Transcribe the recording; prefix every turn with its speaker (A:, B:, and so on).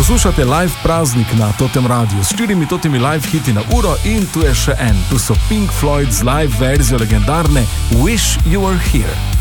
A: Poslušate live praznik na Totem Radiu s 4 totimi live hiti na uro in tu je še en. Tu so Pink Floyd z live verzijo legendarne Wish You Were Here.